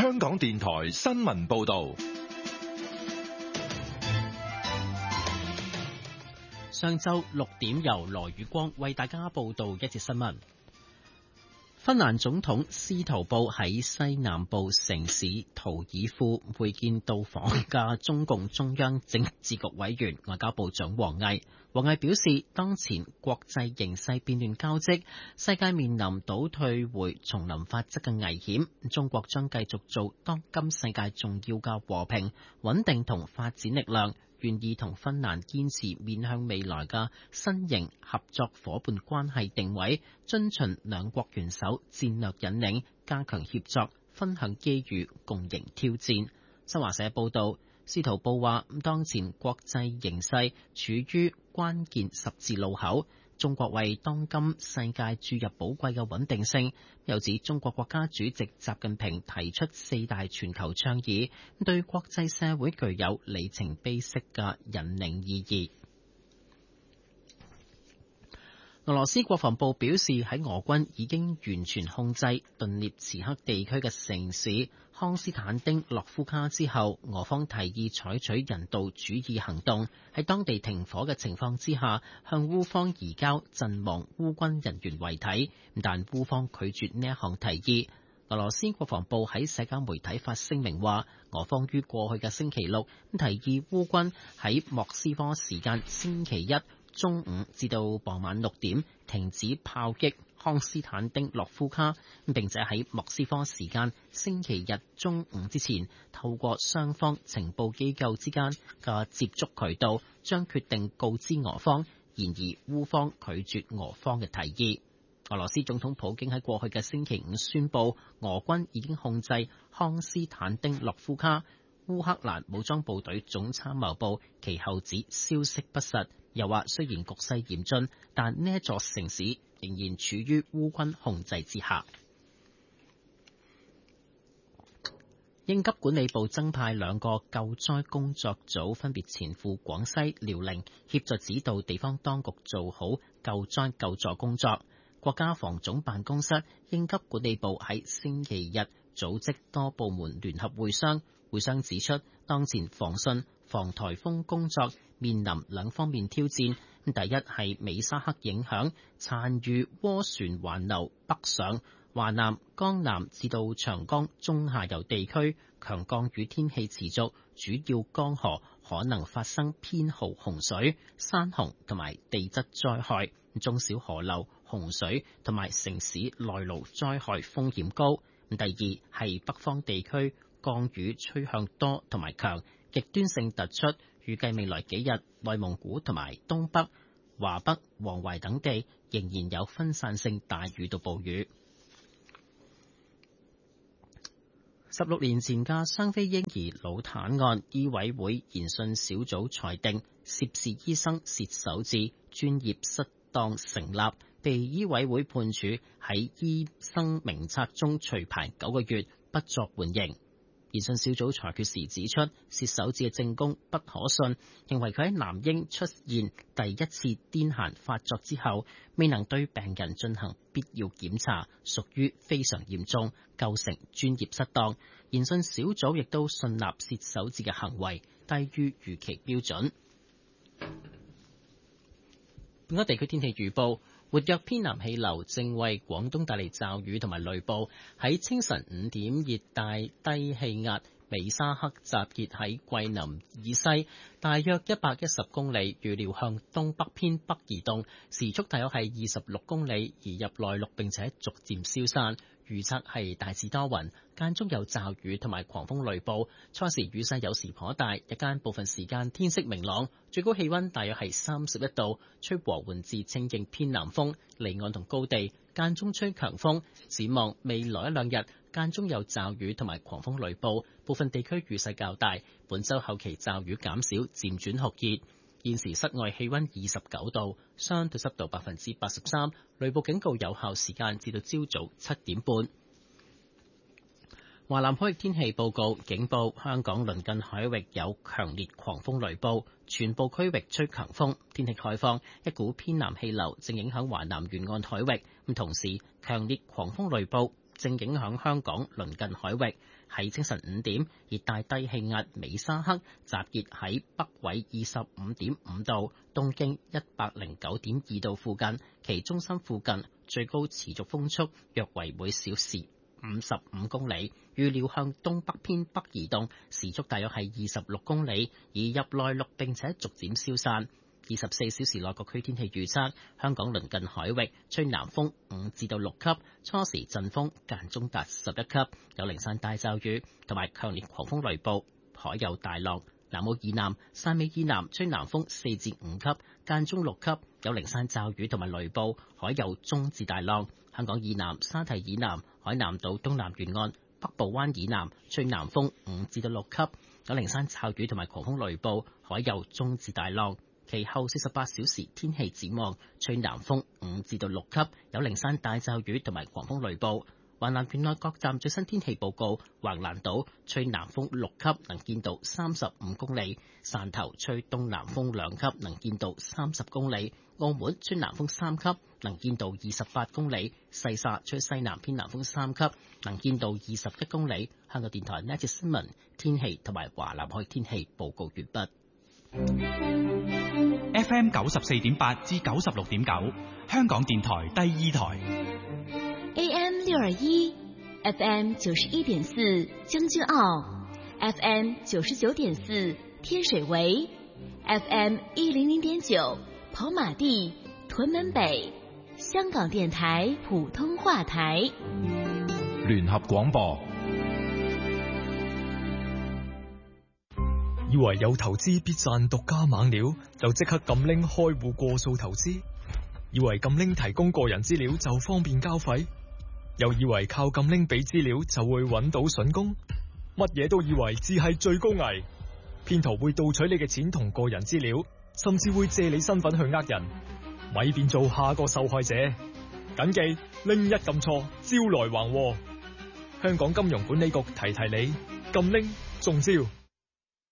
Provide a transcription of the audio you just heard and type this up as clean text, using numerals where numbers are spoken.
香港電台新聞報道。 上晝6點，由羅宇光為大家報道一節新聞。芬蘭總統司徒布喺西南部城市圖爾庫會見到訪嘅中共中央政治局委員外交部長王毅。王毅表示，當前國際形勢變亂交織，世界面臨倒退回叢林法則嘅危險。中國將繼續做當今世界重要嘅和平、穩定同發展力量，願意同芬蘭堅持面向未來嘅新型合作夥伴關係定位，遵循兩國元首戰略引領，加強協作，分享機遇，共迎挑戰。新華社報道，司徒布話：當前國際形勢處於關鍵十字路口，中國為當今世界注入寶貴嘅穩定性。又指中國國家主席習近平提出4大全球倡議，對國際社會具有里程碑式嘅引領意義。俄羅斯國防部表示，喺俄軍已經完全控制頓涅茨克地區嘅城市康斯坦丁諾夫卡之後，俄方提議採取人道主義行動，喺當地停火嘅情況之下，向烏方移交陣亡烏軍人員遺體，但烏方拒絕呢一項提議。俄羅斯國防部喺社交媒體發聲明話，俄方於過去嘅星期六提議烏軍喺莫斯科時間星期一中午至到傍晚6點停止炮擊康斯坦丁諾夫卡，並且喺莫斯科時間星期日中午之前，透過雙方情報機構之間嘅接觸渠道，將決定告知俄方。然而烏方拒絕俄方嘅提議。俄羅斯總統普京喺過去嘅星期五宣布，俄軍已經控制康斯坦丁諾夫卡。烏克蘭武裝部隊總參謀部其後指消息不實，又話雖然局勢嚴峻，但呢一座城市仍然處於烏軍控制之下。應急管理部增派2個救災工作組，分別前赴廣西、遼寧，協助指導地方當局做好救災救助工作。國家防總辦公室、應急管理部喺星期日組織多部門聯合會商。會商指出，當前防汛、防颱風工作面臨2方面挑戰。第一係美沙克影響，殘餘渦旋環流北上，華南、江南至到長江中下游地區強降雨天氣持續，主要江河可能發生偏豪洪水、山洪同埋地質災害，中小河流洪水同埋城市內澇災害風險高。第二係北方地區降雨趨向多同埋強，極端性突出，預計未來幾日內蒙古同埋東北、華北、黃淮等地仍然有分散性大雨到暴雨。16年前嘅雙非嬰兒腦癱案，醫委會研訊小組裁定涉事醫生薛守志專業失當成立，被醫委會判處喺醫生名冊中除牌9個月，不作緩刑。研訊小組裁決時指出，薛守志嘅證供不可信，認為佢喺男嬰出現第一次癲癇發作之後，未能對病人進行必要檢查，屬於非常嚴重，構成專業失當。研訊小組亦都信納薛守志嘅行為低於預期標準。本港地區天氣預報。活躍偏南氣流正為廣東帶嚟驟雨同埋雷暴。喺清晨5點，熱帶低氣壓美沙克集結喺桂林以西大約110公里，預料向東北偏北移動，時速大約係26公里，移入內陸並且逐漸消散。預測係大致多雲，間中有驟雨同埋狂風雷暴，初時雨勢有時頗大，日間部分時間天色明朗，最高氣溫大約係31度，吹和緩至清勁偏南風，離岸同高地間中吹強風。展望未來1、2日，間中有驟雨同埋狂風雷暴，部分地區雨勢較大。本週後期驟雨減少，漸轉酷熱。現時室外氣溫29度，相對濕度83%，雷暴警告有效時間至到朝早7點半。華南海域天氣報告警報，香港鄰近海域有強烈狂風雷暴，全部區域吹強風。天氣概況，一股偏南氣流正影響華南沿岸海域，同時強烈狂風雷暴正影響香港鄰近海域。喺清晨5點，熱帶低氣壓美沙克集結喺北緯25.5度、東經109.2度附近，其中心附近最高持續風速約為每小時55公里，預料向東北偏北移動，時速大約係26公里，移入內陸並且逐漸消散。24小時內各區天氣預測：香港鄰近海域吹南風5至到6級，初時陣風間中達11級，有零散大驟雨同埋強烈狂風雷暴，海有大浪。南澳以南、汕尾以南吹南風4至5級，間中6級，有零散驟雨同埋雷暴，海有中至大浪。香港以南、沙堤以南、海南島東南沿岸、北部灣以南吹南風5至到6級，有零散驟雨同埋狂風雷暴，海有中至大浪。其後48小時天氣展望，吹南風5至到6級，有零散大驟雨同埋狂風雷暴。華南沿岸各站最新天氣報告：橫瀾島吹南風6級，能見度35公里；汕頭吹東南風2級，能見度30公里；澳門吹南風3級，能見度28公里；西沙吹西南偏南風3級，能見度21公里。香港電台呢節新聞天氣同埋華南海天氣報告完畢。 FM 94.8至96.9，香港電台第二台。 AM 621 FM 91.4將軍澳 FM 99.4天水圍 FM 100.9跑馬地屯門北，香港電台普通話台。 聯合廣播。 以為有投資必賺獨家猛料，就即刻撳拎開戶過數投資；以為撳拎提供個人資料就方便交費，又以為靠撳拎俾資料就會揾到筍工，乜嘢都以為只係最高危。騙徒會盜取你嘅錢同個人資料，甚至會借你身份去呃人，咪變做下個受害者。謹記拎一撳錯，招來橫禍。香港金融管理局提提你，撳拎中招。